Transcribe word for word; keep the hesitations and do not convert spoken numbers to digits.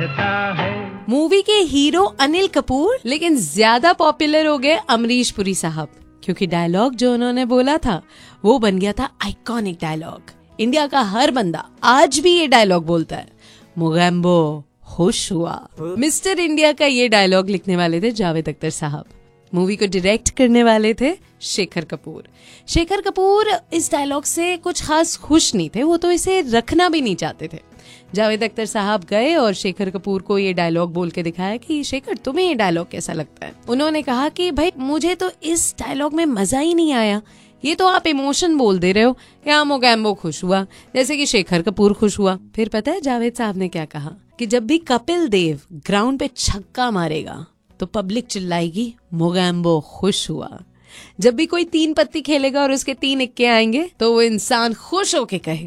करता है। मूवी के हीरो अनिल कपूर, लेकिन ज्यादा पॉपुलर हो गए अमरीश पुरी साहब, क्योंकि डायलॉग जो उन्होंने बोला था वो बन गया था आइकॉनिक डायलॉग। इंडिया का हर बंदा आज भी ये डायलॉग बोलता है, मोगैम्बो खुश हुआ। मिस्टर इंडिया का ये डायलॉग लिखने वाले थे जावेद अख्तर साहब। मूवी को डायरेक्ट करने वाले थे शेखर कपूर। शेखर कपूर इस डायलॉग से कुछ खास खुश नहीं थे, वो तो इसे रखना भी नहीं चाहते थे। जावेद अख्तर साहब गए और शेखर कपूर को ये डायलॉग बोल के दिखाया कि शेखर तुम्हें ये डायलॉग कैसा लगता है। उन्होंने कहा कि भाई मुझे तो इस डायलॉग में मजा ही नहीं आया, ये तो आप इमोशन बोल दे रहे हो कि हाँ मोगैम्बो खुश हुआ, जैसे कि शेखर कपूर खुश हुआ। फिर पता है जावेद साहब ने क्या कहा कि जब भी कपिल देव ग्राउंड पे छक्का मारेगा तो पब्लिक चिल्लाएगी मोगैम्बो खुश हुआ। जब भी कोई तीन पत्ती खेलेगा और उसके तीन इक्के आएंगे तो वो इंसान खुश होके कहेगा